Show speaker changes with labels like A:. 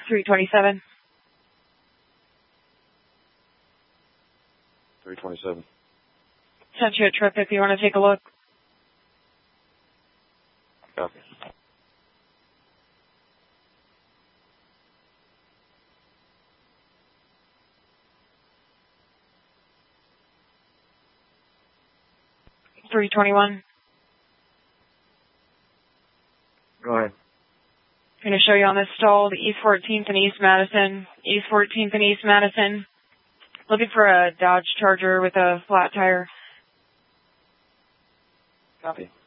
A: 327.
B: 327.
A: Sent you a trip if you want to take a look.
B: Copy.
A: $321.
B: Go ahead.
A: I'm going to show you on this stall, the East 14th and East Madison. East 14th and East Madison. Looking for a Dodge Charger with a flat tire.
B: Copy.